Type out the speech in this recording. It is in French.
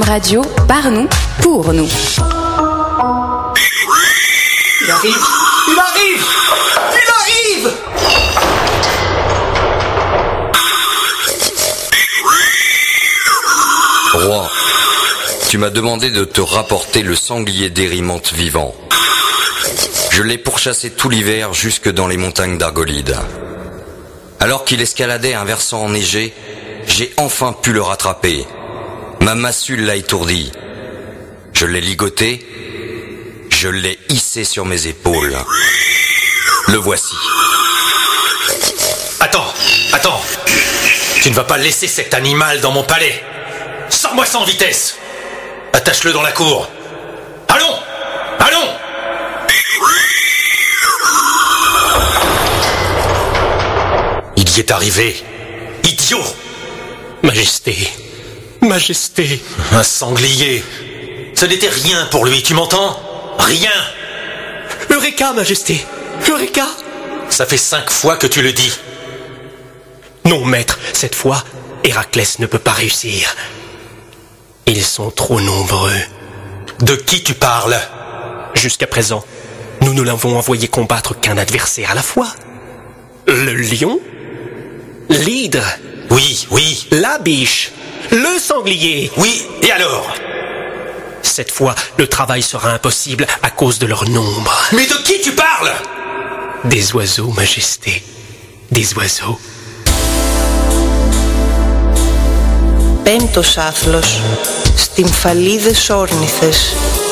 radio, par nous, pour nous. Il arrive! Il arrive! Il arrive! Roi, tu m'as demandé de te rapporter le sanglier d'Érimante vivant. Je l'ai pourchassé tout l'hiver jusque dans les montagnes d'Argolide. Alors qu'il escaladait un versant enneigé, j'ai enfin pu le rattraper. Ma massue l'a étourdi. Je l'ai ligoté, je l'ai hissé sur mes épaules. Le voici. Attends. Tu ne vas pas laisser cet animal dans mon palais. Sors-moi ça en vitesse. Attache-le dans la cour. Allons. Il y est arrivé. Idiot. Majesté. Un sanglier. Ce n'était rien pour lui, tu m'entends? Rien. Eureka, Majesté. Eureka. Ça fait 5 fois que tu le dis. Non, maître, cette fois, Héraclès ne peut pas réussir. Ils sont trop nombreux. De qui tu parles? Jusqu'à présent, nous ne l'avons envoyé combattre qu'un adversaire à la fois. Le lion, l'hydre. Oui. La biche, le sanglier. Oui, et alors? Cette fois, le travail sera impossible à cause de leur nombre. Mais de qui tu parles? Des oiseaux, Majesté. Des oiseaux. Πέμπτος άθλος, στυμφαλίδες όρνηθες.